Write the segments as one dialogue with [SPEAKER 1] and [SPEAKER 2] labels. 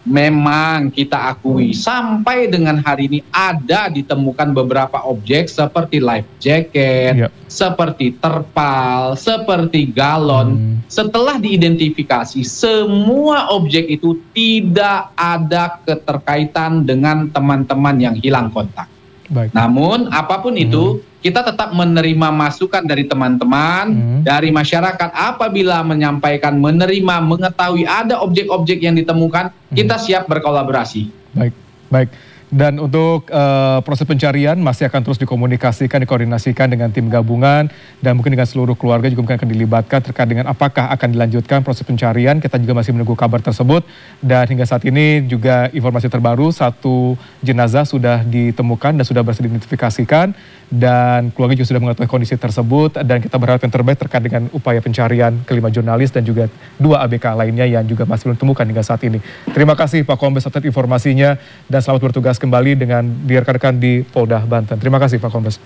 [SPEAKER 1] memang kita akui sampai dengan hari ini ada ditemukan beberapa objek seperti life jacket, seperti terpal, seperti galon. Setelah diidentifikasi, semua objek itu tidak ada keterkaitan dengan teman-teman yang hilang kontak. Namun apapun itu, kita tetap menerima masukan dari teman-teman, dari masyarakat. Apabila menyampaikan, menerima, mengetahui ada objek-objek yang ditemukan, kita siap berkolaborasi.
[SPEAKER 2] Baik. Dan untuk proses pencarian masih akan terus dikomunikasikan, dikoordinasikan dengan tim gabungan dan mungkin dengan seluruh keluarga juga mungkin akan dilibatkan terkait dengan apakah akan dilanjutkan proses pencarian. Kita juga masih menunggu kabar tersebut dan hingga saat ini juga informasi terbaru 1 jenazah sudah ditemukan dan sudah berhasil diidentifikasikan dan keluarga juga sudah mengetahui kondisi tersebut dan kita berharap yang terbaik terkait dengan upaya pencarian kelima jurnalis dan juga 2 ABK lainnya yang juga masih belum ditemukan hingga saat ini. Terima kasih Pak Kombes atas informasinya dan selamat bertugas kembali dengan rekan-rekan di Polda Banten. Terima kasih Pak Kombes.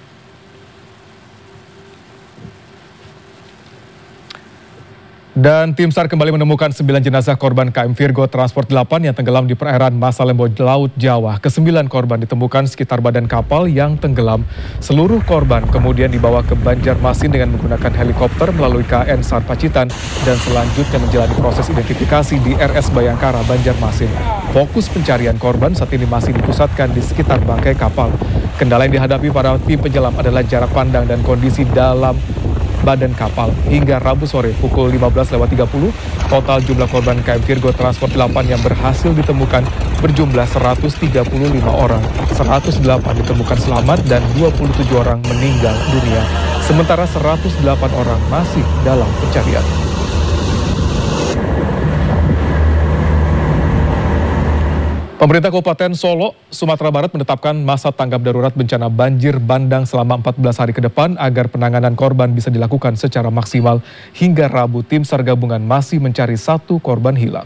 [SPEAKER 2] Dan tim SAR kembali menemukan 9 jenazah korban KM Virgo Transport 8 yang tenggelam di perairan Masalembo, Laut Jawa. Ke-9 korban ditemukan sekitar badan kapal yang tenggelam. Seluruh korban kemudian dibawa ke Banjarmasin dengan menggunakan helikopter melalui KN SAR Pacitan dan selanjutnya menjalani proses identifikasi di RS Bayangkara, Banjarmasin. Fokus pencarian korban saat ini masih dipusatkan di sekitar bangkai kapal. Kendala yang dihadapi para tim penyelam adalah jarak pandang dan kondisi dalam badan kapal. Hingga Rabu sore pukul 15.30, total jumlah korban KM Virgo Transport 8 yang berhasil ditemukan berjumlah 135 orang. 108 ditemukan selamat dan 27 orang meninggal dunia. Sementara 108 orang masih dalam pencarian. Pemerintah Kabupaten Solok, Sumatera Barat menetapkan masa tanggap darurat bencana banjir bandang selama 14 hari ke depan agar penanganan korban bisa dilakukan secara maksimal. Hingga Rabu, tim SAR gabungan masih mencari 1 korban hilang.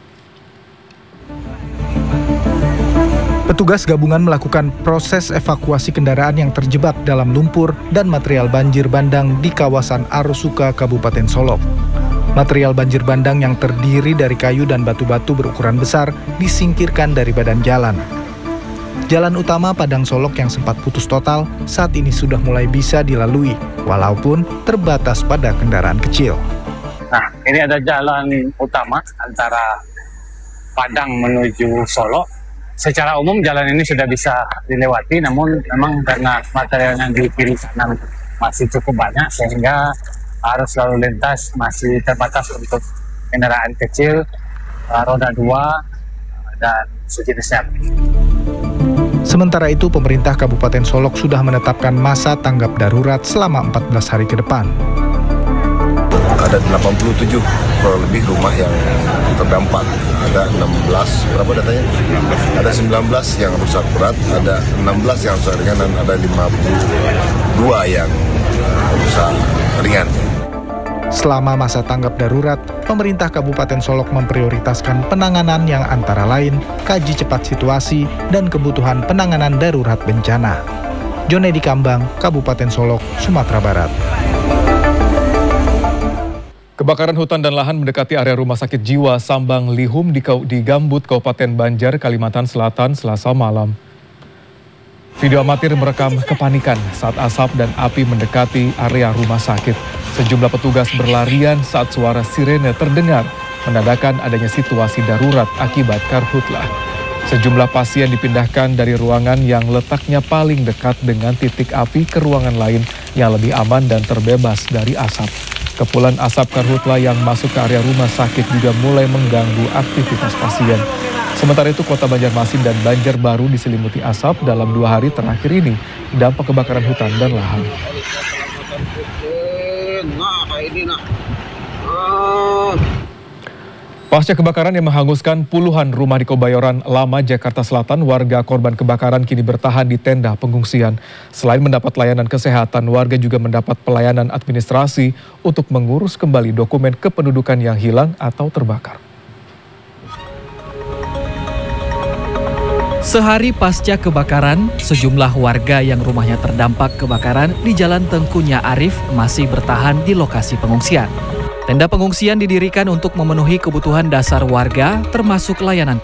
[SPEAKER 3] Petugas gabungan melakukan proses evakuasi kendaraan yang terjebak dalam lumpur dan material banjir bandang di kawasan Arosuka, Kabupaten Solok. Material banjir bandang yang terdiri dari kayu dan batu-batu berukuran besar disingkirkan dari badan jalan. Jalan utama Padang Solok yang sempat putus total saat ini sudah mulai bisa dilalui, walaupun terbatas pada kendaraan kecil.
[SPEAKER 4] Nah, ini ada jalan utama antara Padang menuju Solok. Secara umum jalan ini sudah bisa dilewati, namun memang karena material yang di kiri kanan masih cukup banyak sehingga arus lalu lintas masih terbatas untuk kendaraan kecil, roda 2, dan sejenisnya.
[SPEAKER 3] Sementara itu, pemerintah Kabupaten Solok sudah menetapkan masa tanggap darurat selama 14 hari ke depan.
[SPEAKER 5] Ada 87 kurang lebih rumah yang terdampak. Ada 16, berapa datanya? Ada 19 yang rusak berat, ada 16 yang rusak ringan, dan ada 52 yang rusak ringan.
[SPEAKER 3] Selama masa tanggap darurat, pemerintah Kabupaten Solok memprioritaskan penanganan yang antara lain kaji cepat situasi dan kebutuhan penanganan darurat bencana. Jonedi Kambang, Kabupaten Solok, Sumatera Barat.
[SPEAKER 2] Kebakaran hutan dan lahan mendekati area Rumah Sakit Jiwa Sambang Lihum di Gambut, Kabupaten Banjar, Kalimantan Selatan, Selasa malam. Video amatir merekam kepanikan saat asap dan api mendekati area rumah sakit. Sejumlah petugas berlarian saat suara sirene terdengar, menandakan adanya situasi darurat akibat karhutlah. Sejumlah pasien dipindahkan dari ruangan yang letaknya paling dekat dengan titik api ke ruangan lain yang lebih aman dan terbebas dari asap. Kepulan asap karhutlah yang masuk ke area rumah sakit juga mulai mengganggu aktivitas pasien. Sementara itu, Kota Banjarmasin dan Banjarbaru diselimuti asap dalam 2 hari terakhir ini, dampak kebakaran hutan dan lahan. Pasca kebakaran yang menghanguskan puluhan rumah di Kebayoran Lama, Jakarta Selatan, warga korban kebakaran kini bertahan di tenda pengungsian. Selain mendapat layanan kesehatan, warga juga mendapat pelayanan administrasi untuk mengurus kembali dokumen kependudukan yang hilang atau terbakar.
[SPEAKER 6] Sehari pasca kebakaran, sejumlah warga yang rumahnya terdampak kebakaran di Jalan Tengkunya Arif masih bertahan di lokasi pengungsian. Tenda pengungsian didirikan untuk memenuhi kebutuhan dasar warga, termasuk layanan